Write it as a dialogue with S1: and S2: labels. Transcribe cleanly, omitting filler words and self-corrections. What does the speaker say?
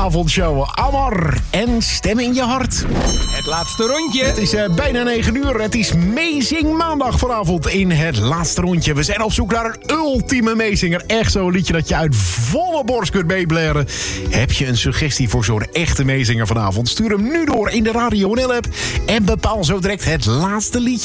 S1: avondshow. Amor en Stem in je hart.
S2: Het laatste rondje.
S1: Het is bijna 9 uur. Het is Meezing Maandag vanavond in het laatste rondje. We zijn op zoek naar een ultieme meezinger. Echt zo'n liedje dat je uit volle borst kunt meeblaren. Heb je een suggestie voor zo'n echte meezinger vanavond? Stuur hem nu door in de Radio NL app en bepaal zo direct het laatste liedje.